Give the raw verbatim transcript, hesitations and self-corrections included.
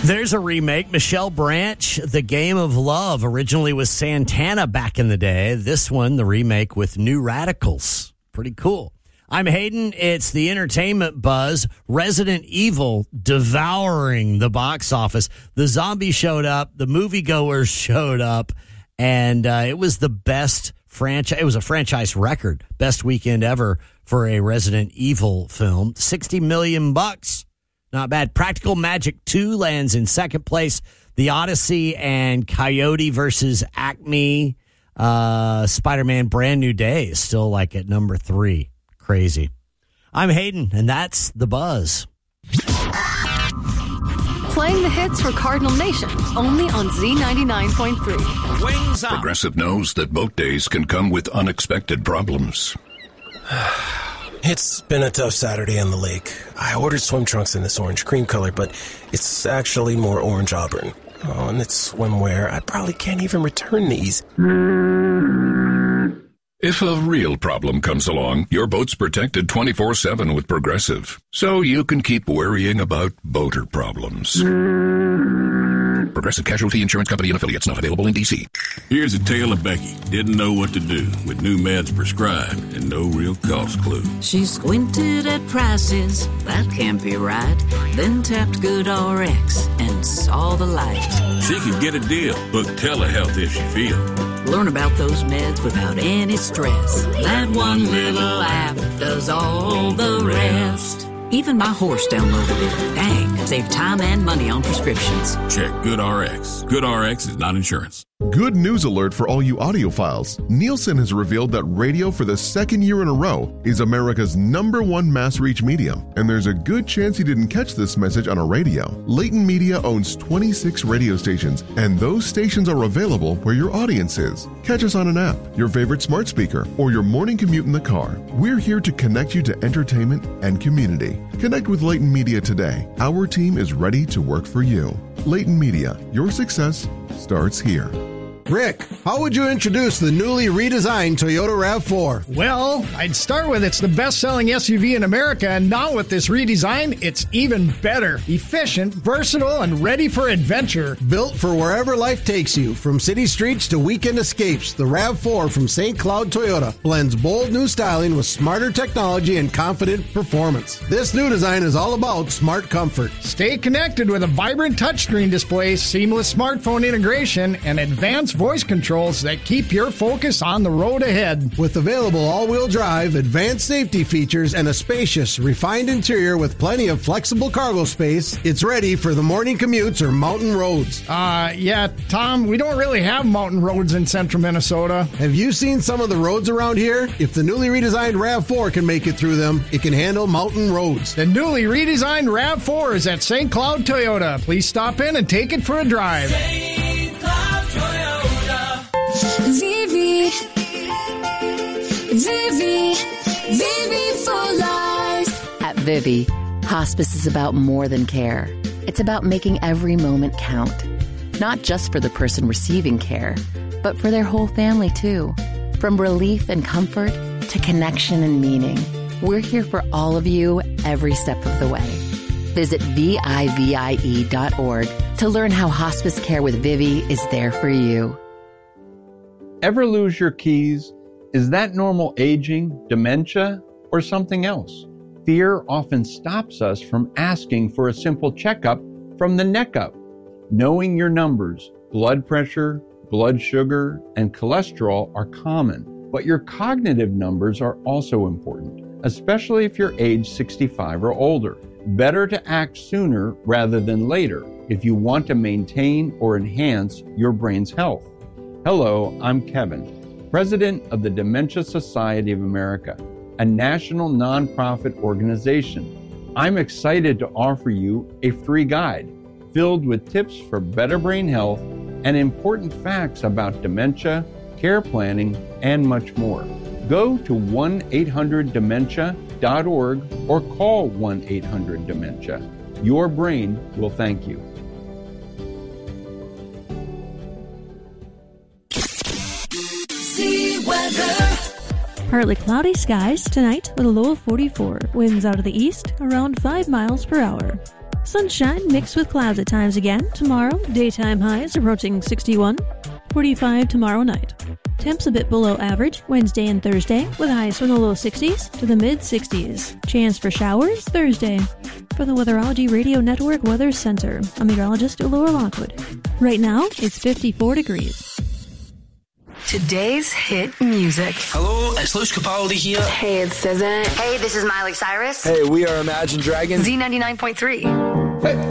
There's a remake, Michelle Branch, The Game of Love, originally with Santana back in the day. This one, the remake with New Radicals. Pretty cool. I'm Hayden. It's the entertainment buzz. Resident Evil devouring the box office. The zombies showed up. The moviegoers showed up. And uh, it was the best franchise. It was a franchise record. Best weekend ever for a Resident Evil film. sixty million bucks. Not bad. Practical Magic two lands in second place. The Odyssey and Coyote versus Acme. Uh, Spider-Man Brand New Day is still like at number three. Crazy. I'm Hayden, and that's The Buzz. Playing the hits for Cardinal Nation, only on Z ninety-nine point three. Wings up. Progressive knows that boat days can come with unexpected problems. It's been a tough Saturday on the lake. I ordered swim trunks in this orange cream color, but it's actually more orange auburn. Oh, and it's swimwear. I probably can't even return these. If a real problem comes along, your boat's protected twenty-four seven with Progressive, so you can keep worrying about boater problems. Progressive Casualty Insurance Company and affiliates, not available in D C. Here's a tale of Becky. Didn't know what to do with new meds prescribed and no real cost clue. She squinted at prices, that can't be right. Then tapped GoodRx and saw the light. She could get a deal. Book telehealth if she feels. Learn about those meds without any stress. That one little app does all the rest. Even my horse downloaded it. Dang, save time and money on prescriptions. Check GoodRx. GoodRx is not insurance. Good news alert for all you audiophiles. Nielsen has revealed that radio for the second year in a row is America's number one mass reach medium. And there's a good chance you didn't catch this message on a radio. Leighton Media owns twenty-six radio stations, and those stations are available where your audience is. Catch us on an app, your favorite smart speaker, or your morning commute in the car. We're here to connect you to entertainment and community. Connect with Leighton Media today. Our team is ready to work for you. Leighton Media, your success starts here. Rick, how would you introduce the newly redesigned Toyota RAV four? Well, I'd start with it's the best-selling S U V in America, and now with this redesign, it's even better. Efficient, versatile, and ready for adventure. Built for wherever life takes you, from city streets to weekend escapes, the RAV four from Saint Cloud Toyota blends bold new styling with smarter technology and confident performance. This new design is all about smart comfort. Stay connected with a vibrant touchscreen display, seamless smartphone integration, and advanced voice controls that keep your focus on the road ahead. With available all-wheel drive, advanced safety features, and a spacious, refined interior with plenty of flexible cargo space, it's ready for the morning commutes or mountain roads. Uh, yeah, Tom, we don't really have mountain roads in central Minnesota. Have you seen some of the roads around here? If the newly redesigned RAV four can make it through them, it can handle mountain roads. The newly redesigned RAV four is at Saint Cloud Toyota. Please stop in and take it for a drive. Saint Cloud Toyota. Vivi, Vivi, Vivi for life. At Vivi, hospice is about more than care. It's about making every moment count. Not just for the person receiving care, but for their whole family too. From relief and comfort to connection and meaning, we're here for all of you every step of the way. Visit V I V I E dot org to learn how hospice care with Vivi is there for you. Ever lose your keys? Is that normal aging, dementia, or something else? Fear often stops us from asking for a simple checkup from the neck up. Knowing your numbers, blood pressure, blood sugar, and cholesterol are common, but your cognitive numbers are also important, especially if you're age sixty-five or older. Better to act sooner rather than later if you want to maintain or enhance your brain's health. Hello, I'm Kevin, president of the Dementia Society of America, a national nonprofit organization. I'm excited to offer you a free guide filled with tips for better brain health and important facts about dementia, care planning, and much more. Go to one eight hundred dementia dot org or call one eight hundred dementia. Your brain will thank you. Partly cloudy skies tonight with a low of forty-four. Winds out of the east around five miles per hour. Sunshine mixed with clouds at times again. Tomorrow, daytime highs approaching sixty-one. forty-five tomorrow night. Temps a bit below average Wednesday and Thursday, with highs from the low sixties to the mid sixties. Chance for showers Thursday. For the Weatherology Radio Network Weather Center, I'm meteorologist Laura Lockwood. Right now, it's fifty-four degrees. Today's hit music. Hello, it's Luis Capaldi here. Hey, it's S Z A. Hey, this is Miley Cyrus. Hey, we are Imagine Dragons. Z ninety-nine point three. Hey.